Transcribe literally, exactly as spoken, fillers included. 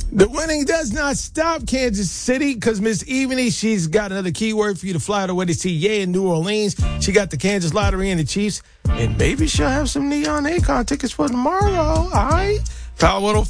The winning does not stop Kansas City because Miss Evany, she's got another keyword for you to fly away to see Ye in New Orleans. She got the Kansas Lottery and the Chiefs. And maybe she'll have some Neon Akon tickets for tomorrow. All right? Power one oh